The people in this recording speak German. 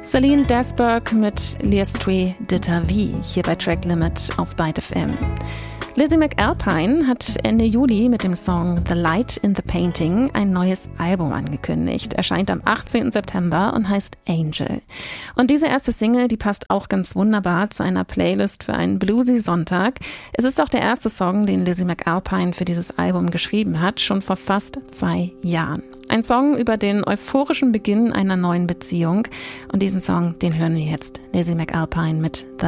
Celine Desberg mit L'Estrie de ta vie, hier bei Track Limit auf Byte FM. Lizzie McAlpine hat Ende Juli mit dem Song The Light in the Painting ein neues Album angekündigt. Erscheint am 18. September und heißt Angel. Und diese erste Single, die passt auch ganz wunderbar zu einer Playlist für einen bluesy Sonntag. Es ist auch der erste Song, den Lizzie McAlpine für dieses Album geschrieben hat, schon vor fast 2 Jahren. Ein Song über den euphorischen Beginn einer neuen Beziehung. Und diesen Song, den hören wir jetzt. Lizzie McAlpine mit The